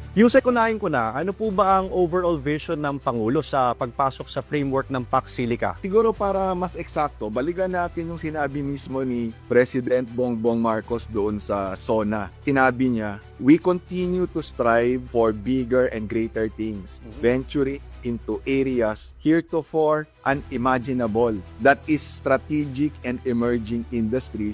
Yusek, unahin ko na, ano po ba ang overall vision ng Pangulo sa pagpasok sa framework ng Pax Silica? Siguro para mas eksakto, balikan natin yung sinabi mismo ni President Bongbong Marcos doon sa SONA. Sinabi niya, we continue to strive for bigger and greater things, venturing into areas heretofore unimaginable, that is strategic and emerging industries